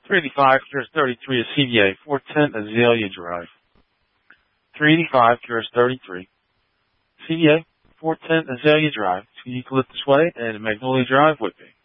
385, Cures 33 is CVA, 410 Azalea Drive. 385, Cures 33. CVA, 410 Azalea Drive, to Eucalyptus Way and Magnolia Drive, Whitby.